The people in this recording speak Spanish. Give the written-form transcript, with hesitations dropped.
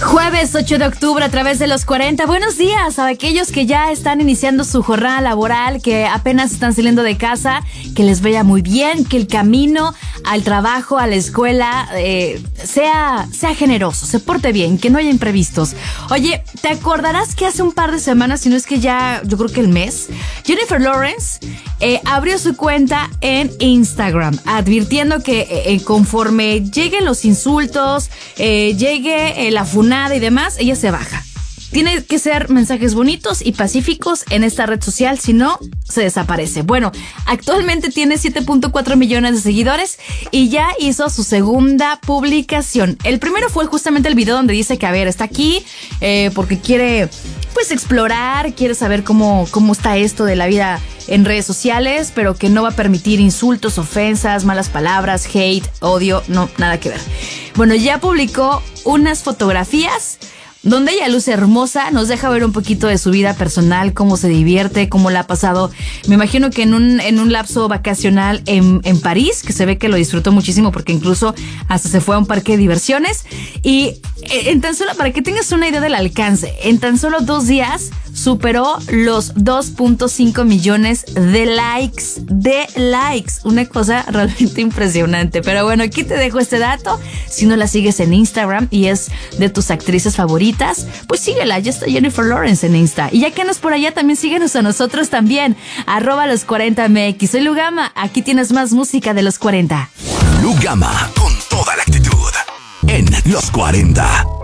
Jueves 8 de octubre a través de los 40. Buenos días a aquellos que ya están iniciando su jornada laboral, que apenas están saliendo de casa, que les vaya muy bien, que el camino al trabajo, a la escuela, sea generoso, se porte bien, que no haya imprevistos. Oye, ¿te acordarás que hace un par de semanas, si no es que ya, yo creo que el mes, Jennifer Lawrence abrió su cuenta en Instagram, advirtiendo que conforme lleguen los insultos, llegue la funada y demás, ella se baja. Tiene que ser mensajes bonitos y pacíficos en esta red social, si no, se desaparece. Bueno, actualmente tiene 7.4 millones de seguidores y ya hizo su segunda publicación. El primero fue justamente el video donde dice que, a ver, está aquí porque quiere, pues, explorar, quiere saber cómo está esto de la vida en redes sociales, pero que no va a permitir insultos, ofensas, malas palabras, hate, odio, no, nada que ver. Bueno, ya publicó unas fotografías donde ella luce hermosa, nos deja ver un poquito de su vida personal, cómo se divierte, cómo la ha pasado. Me imagino que en un lapso vacacional en París, que se ve que lo disfrutó muchísimo porque incluso hasta se fue a un parque de diversiones. Y en tan solo, para que tengas una idea del alcance, en tan solo 2 días superó los 2.5 millones de likes. Una cosa realmente impresionante. Pero bueno, aquí te dejo este dato. Si no la sigues en Instagram y es de tus actrices favoritas, pues síguela. Ya está Jennifer Lawrence en Insta. Y ya que andas por allá, también síguenos a nosotros también. @los40mx. Soy Lugama. Aquí tienes más música de los 40. Lugama, con toda la actitud. En los 40.